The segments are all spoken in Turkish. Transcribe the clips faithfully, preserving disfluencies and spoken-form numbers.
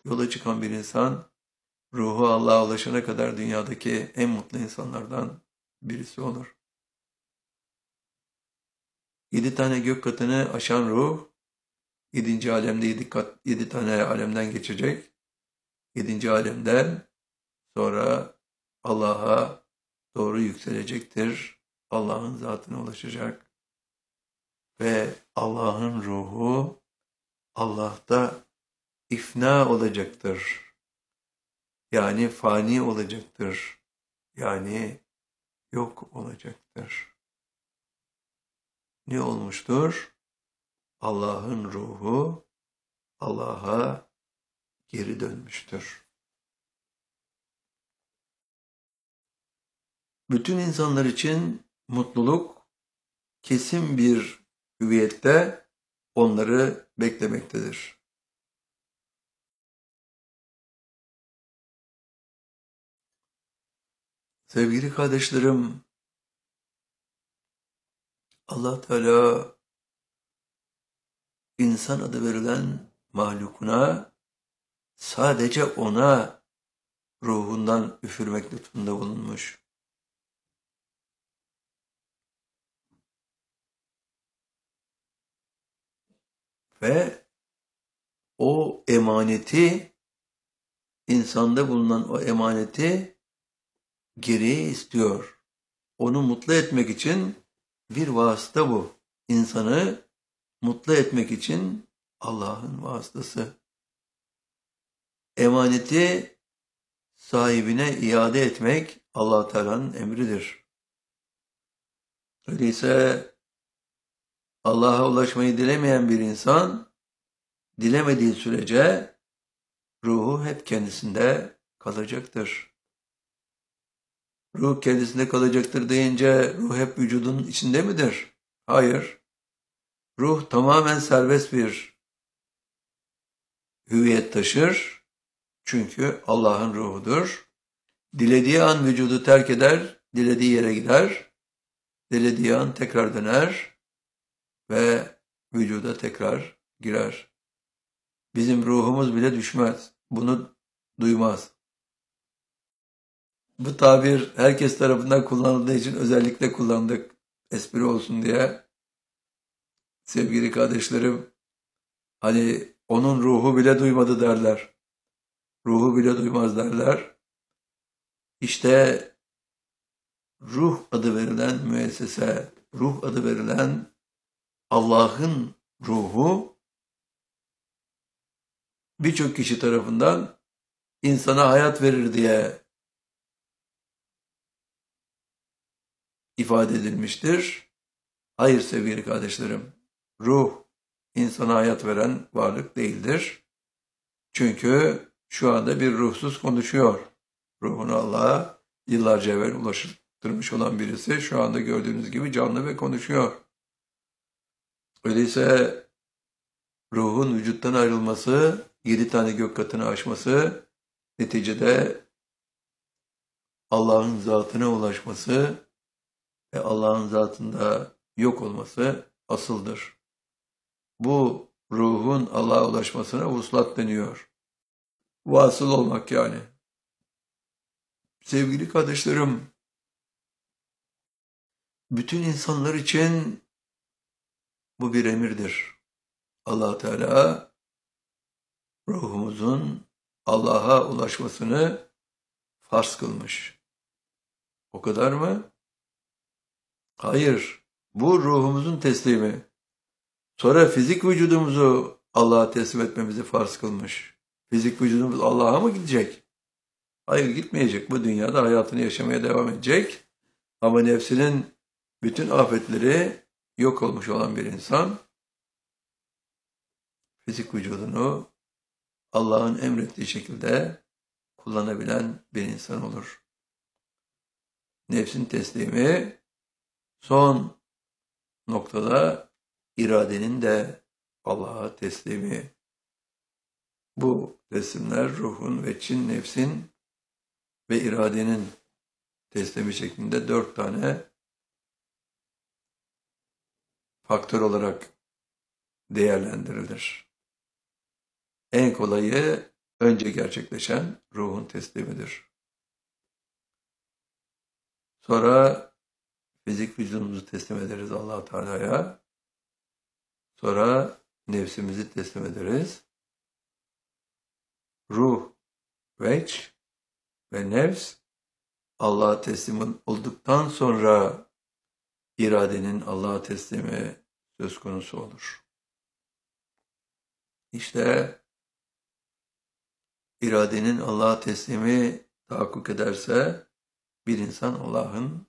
yola çıkan bir insan, ruhu Allah'a ulaşana kadar dünyadaki en mutlu insanlardan birisi olur. Yedi tane gök katını aşan ruh, yedinci alemde yedi, kat, yedi tane alemden geçecek. Yedinci alemden sonra Allah'a doğru yükselecektir. Allah'ın zatına ulaşacak. Ve Allah'ın ruhu Allah'ta ifna olacaktır. Yani fani olacaktır. Yani yok olacaktır. Ne olmuştur? Allah'ın ruhu Allah'a geri dönmüştür. Bütün insanlar için mutluluk kesin bir hüviyette onları beklemektedir. Sevgili kardeşlerim, Allah Teala insan adı verilen mahlukuna sadece ona ruhundan üfürmek lütfunda bulunmuş. Ve o emaneti, insanda bulunan o emaneti geriye istiyor. Onu mutlu etmek için bir vasıta bu. İnsanı mutlu etmek için Allah'ın vasıtası. Emaneti sahibine iade etmek Allah Teala'nın emridir. Öyleyse Allah'a ulaşmayı dilemeyen bir insan, dilemediği sürece ruhu hep kendisinde kalacaktır. Ruh kendisinde kalacaktır deyince ruh hep vücudun içinde midir? Hayır. Ruh tamamen serbest bir hüviyet taşır. Çünkü Allah'ın ruhudur. Dilediği an vücudu terk eder, dilediği yere gider. Dilediği an tekrar döner ve vücuda tekrar girer. Bizim ruhumuz bile düşmez. Bunu duymaz. Bu tabir herkes tarafından kullanıldığı için özellikle kullandık. Espri olsun diye. Sevgili kardeşlerim, hani onun ruhu bile duymadı derler. Ruhu bile duymaz derler. İşte ruh adı verilen müessese, ruh adı verilen Allah'ın ruhu birçok kişi tarafından insana hayat verir diye ifade edilmiştir. Hayır sevgili kardeşlerim, ruh insana hayat veren varlık değildir. Çünkü şu anda bir ruhsuz konuşuyor. Ruhunu Allah'a yıllarca evvel ulaştırmış olan birisi şu anda gördüğünüz gibi canlı ve konuşuyor. Öyleyse ruhun vücuttan ayrılması, yedi tane gök katını aşması, neticede Allah'ın zatına ulaşması ve Allah'ın zatında yok olması asıldır. Bu ruhun Allah'a ulaşmasına vuslat deniyor. Vasıl olmak yani. Sevgili kardeşlerim, bütün insanlar için bu bir emirdir. Allah Teala ruhumuzun Allah'a ulaşmasını farz kılmış. O kadar mı? Hayır. Bu ruhumuzun teslimi. Sonra fizik vücudumuzu Allah'a teslim etmemizi farz kılmış. Fizik vücudumuz Allah'a mı gidecek? Hayır, gitmeyecek. Bu dünyada hayatını yaşamaya devam edecek. Ama nefsinin bütün afetleri yok olmuş olan bir insan fizik vücudunu Allah'ın emrettiği şekilde kullanabilen bir insan olur. Nefsin teslimi son noktada iradenin de Allah'a teslimi. Bu teslimler ruhun ve çin nefsin ve iradenin teslimi şeklinde dört tane faktör olarak değerlendirilir. En kolayı önce gerçekleşen ruhun teslimidir. Sonra fizik vücudumuzu teslim ederiz Allah-u Teala'ya. Sonra nefsimizi teslim ederiz. Ruh, veç ve nefs Allah'a teslim olduktan sonra iradenin Allah'a teslimi söz konusu olur. İşte iradenin Allah'a teslimi tahakkuk ederse bir insan Allah'ın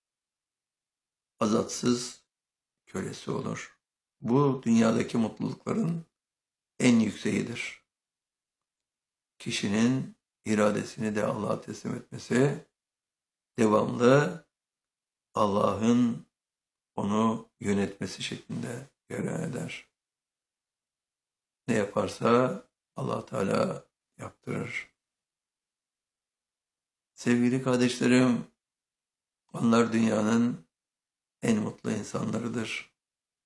azatsız kölesi olur. Bu dünyadaki mutlulukların en yükseğidir. Kişinin iradesini de Allah'a teslim etmesi, devamlı Allah'ın onu yönetmesi şeklinde cereyan eder. Ne yaparsa Allah Teala yaptırır. Sevgili kardeşlerim, onlar dünyanın en mutlu insanlarıdır.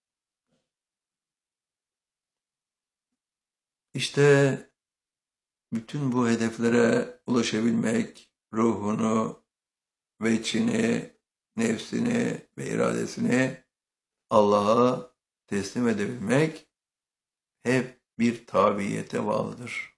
İşte bütün bu hedeflere ulaşabilmek, ruhunu ve içini, nefsini ve iradesini Allah'a teslim edebilmek hep bir tabiyete bağlıdır.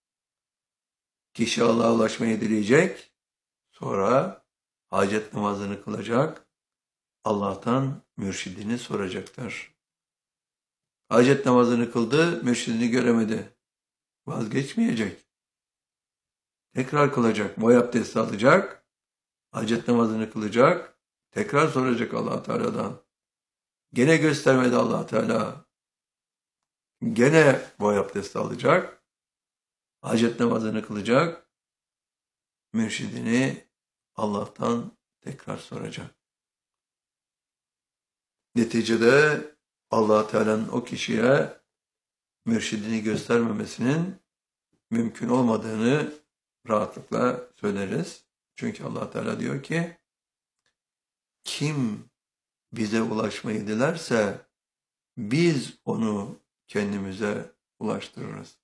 Kişi Allah'a ulaşmayı dileyecek, sonra hacet namazını kılacak, Allah'tan mürşidini soracaktır. Hacet namazını kıldı, mürşidini göremedi. Vazgeçmeyecek. Tekrar kılacak, boy abdesti alacak, hacet namazını kılacak, tekrar soracak Allah Teala'dan. Gene göstermedi Allah Teala. Gene boy abdesti alacak, hacet namazını kılacak, mürşidini Allah'tan tekrar soracak. Neticede Allah Teala'nın o kişiye mürşidini göstermemesinin mümkün olmadığını rahatlıkla söyleriz. Çünkü Allah Teala diyor ki, kim bize ulaşmayı dilerse biz onu kendimize ulaştırırız.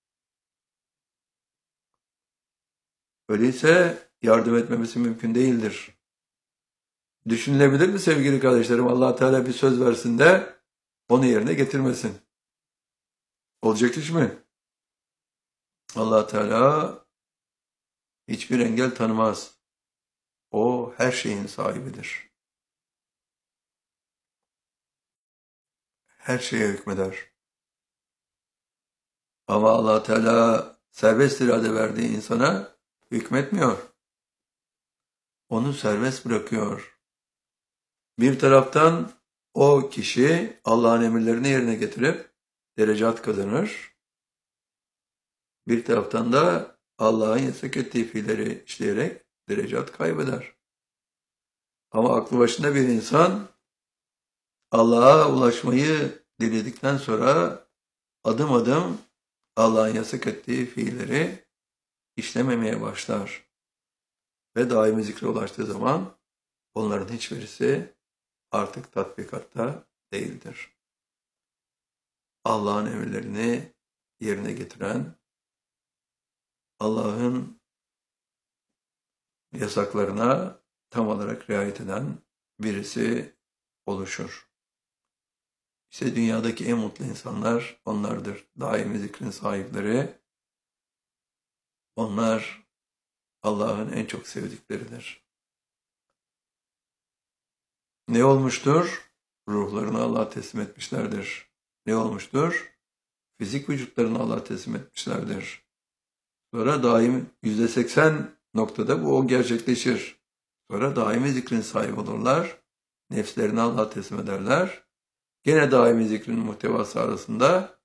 Öyleyse yardım etmemesi mümkün değildir. Düşünülebilir mi sevgili kardeşlerim? Allah Teala bir söz versin de onu yerine getirmesin. Olacak iş mi? Allah Teala hiçbir engel tanımaz. O her şeyin sahibidir. Her şeye hükmeder. Ama Allah Teala serbest irade verdiği insana hükmetmiyor. Onu serbest bırakıyor. Bir taraftan o kişi Allah'ın emirlerini yerine getirip derecat kazanır. Bir taraftan da Allah'ın yasak ettiği fiilleri işleyerek derecat kaybeder. Ama aklı başında bir insan Allah'a ulaşmayı diledikten sonra adım adım Allah'ın yasak ettiği fiilleri işlememeye başlar. Ve daimi zikre ulaştığı zaman onların hiçbirisi artık tatbikatta değildir. Allah'ın emirlerini yerine getiren, Allah'ın yasaklarına tam olarak riayet eden birisi oluşur. İşte dünyadaki en mutlu insanlar onlardır. Daimi zikrin sahipleri, onlar Allah'ın en çok sevdikleridir. Ne olmuştur? Ruhlarını Allah'a teslim etmişlerdir. Ne olmuştur? Fizik vücutlarını Allah'a teslim etmişlerdir. Sonra daim yüzde seksen noktada bu o gerçekleşir. Sonra daimi zikrin sahibi olurlar. Nefslerini Allah'a teslim ederler. Gene daimi zikrin muhtevası arasında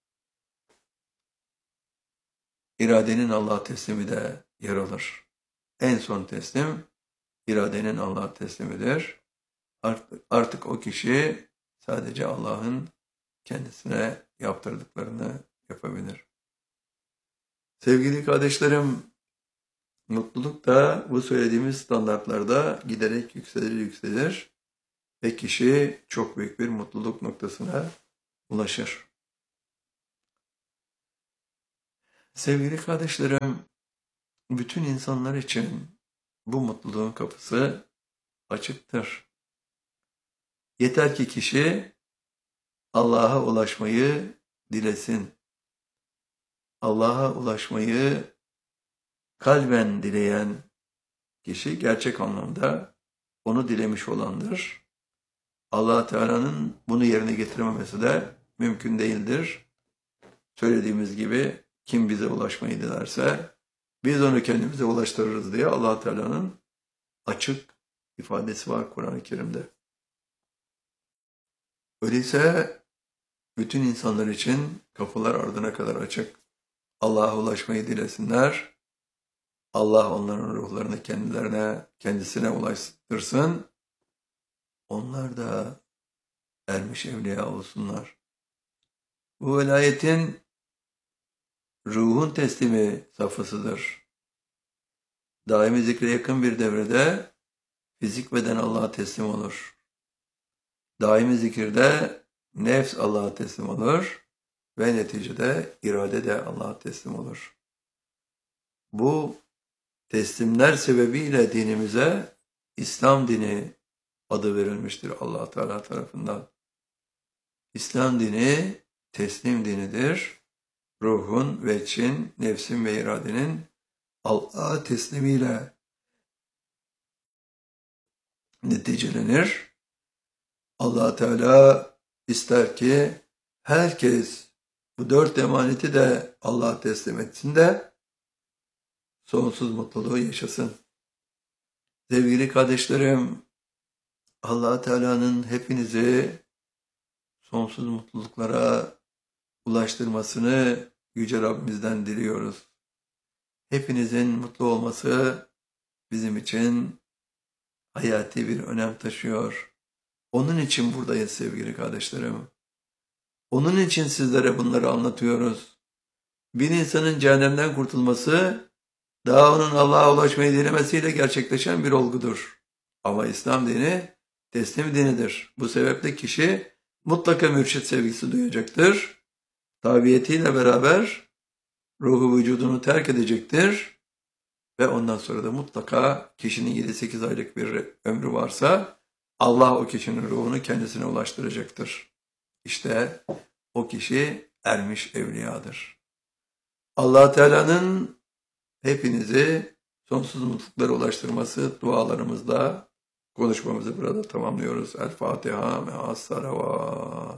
iradenin Allah'a teslimi de yer alır. En son teslim iradenin Allah'a teslimidir. Artık, artık o kişi sadece Allah'ın kendisine yaptırdıklarını yapabilir. Sevgili kardeşlerim, mutluluk da bu söylediğimiz standartlarda giderek yükselir yükselir ve kişi çok büyük bir mutluluk noktasına ulaşır. Sevgili kardeşlerim, bütün insanlar için bu mutluluğun kapısı açıktır. Yeter ki kişi Allah'a ulaşmayı dilesin. Allah'a ulaşmayı kalben dileyen kişi gerçek anlamda onu dilemiş olandır. Allah Teala'nın bunu yerine getirememesi de mümkün değildir. Söylediğimiz gibi kim bize ulaşmayı dilerse biz onu kendimize ulaştırırız diye Allah Teala'nın açık ifadesi var Kur'an-ı Kerim'de. Öyleyse bütün insanlar için kapılar ardına kadar açık. Allah'a ulaşmayı dilesinler. Allah onların ruhlarını kendilerine, kendisine ulaştırsın. Onlar da ermiş evliya olsunlar. Bu velayetin ruhun teslimi safhasıdır. Daimi zikre yakın bir devrede fizik beden Allah'a teslim olur. Daimi zikirde nefs Allah'a teslim olur ve neticede irade de Allah'a teslim olur. Bu teslimler sebebiyle dinimize İslam dini adı verilmiştir Allah Teala tarafından. İslam dini teslim dinidir. Ruhun, veçin, nefsin ve iradenin Allah'a teslimiyle neticelenir. Allah Teala ister ki herkes bu dört emaneti de Allah'a teslim etsin de sonsuz mutluluğu yaşasın. Sevgili kardeşlerim, Allah Teala'nın hepinizi sonsuz mutluluklara ulaştırmasını Yüce Rabbimizden diliyoruz. Hepinizin mutlu olması bizim için hayati bir önem taşıyor. Onun için buradayız sevgili kardeşlerim. Onun için sizlere bunları anlatıyoruz. Bir insanın cehennemden kurtulması, daha onun Allah'a ulaşmayı dilemesiyle gerçekleşen bir olgudur. Ama İslam dini teslim dinidir. Bu sebeple kişi mutlaka mürşit sevgisi duyacaktır. Tabiyetiyle beraber ruhu vücudunu terk edecektir. Ve ondan sonra da mutlaka kişinin yedi sekiz aylık bir ömrü varsa Allah o kişinin ruhunu kendisine ulaştıracaktır. İşte o kişi ermiş evliyadır. Allah Teala'nın hepinizi sonsuz mutluluklara ulaştırması dualarımızla konuşmamızı burada tamamlıyoruz. El Fatiha me'as salavat.